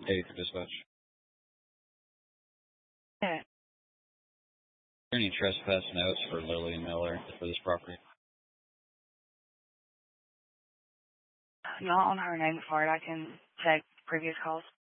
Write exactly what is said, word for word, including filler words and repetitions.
Hey, for dispatch. Is Yeah, there any trespass notes for Lillian Miller for this property? not on her name for it. I can check previous calls.